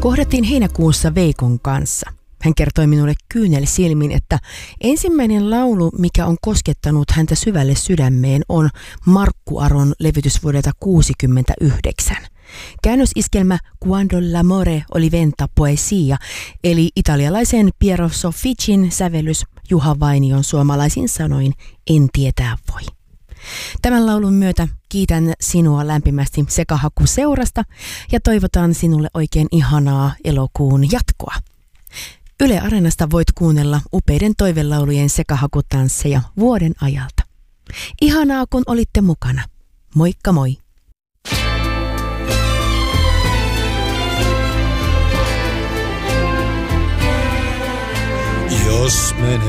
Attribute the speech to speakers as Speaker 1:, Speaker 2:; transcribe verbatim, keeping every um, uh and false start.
Speaker 1: Kohdattiin heinäkuussa Veikon kanssa. Hän kertoi minulle kyynelsilmin, että ensimmäinen laulu, mikä on koskettanut häntä syvälle sydämeen, on Markku Aron levytys vuodelta kuusikymmentäyhdeksän. Käännösiskelmä Quando l'amore oli venta poesia, eli italialaisen Piero Sofficin sävellys Juha Vainion suomalaisin sanoin En tietää voi. Tämän laulun myötä kiitän sinua lämpimästi Sekahaku-seurasta ja toivotan sinulle oikein ihanaa elokuun jatkoa. Yle Areenasta voit kuunnella upeiden toivelaulujen sekahakutansseja vuoden ajalta. Ihanaa, kun olitte mukana. Moikka moi!
Speaker 2: Jos menet